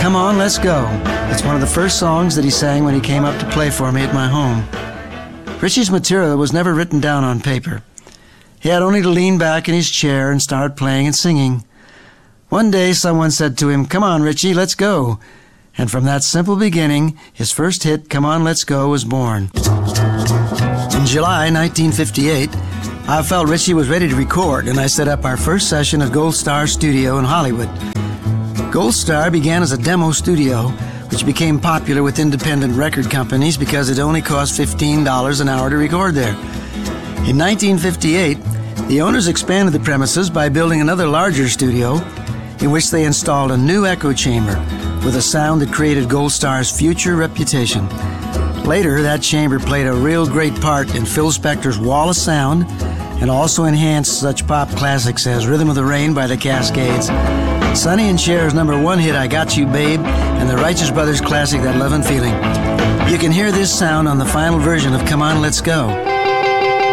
Come On, Let's Go. It's one of the first songs that he sang when he came up to play for me at my home. Richie's material was never written down on paper. He had only to lean back in his chair and start playing and singing. One day someone said to him, "Come on, Richie, let's go." And from that simple beginning, his first hit, "Come On, Let's Go," was born. In July 1958, I felt Richie was ready to record, and I set up our first session at Gold Star Studio in Hollywood. Gold Star began as a demo studio, which became popular with independent record companies because it only cost $15 an hour to record there. In 1958, the owners expanded the premises by building another larger studio in which they installed a new echo chamber with a sound that created Gold Star's future reputation. Later, that chamber played a real great part in Phil Spector's Wall of Sound and also enhanced such pop classics as Rhythm of the Rain by the Cascades, Sonny and Cher's #1 hit, I Got You Babe, and the Righteous Brothers classic, That Lovin' Feeling. You can hear this sound on the final version of Come On, Let's Go.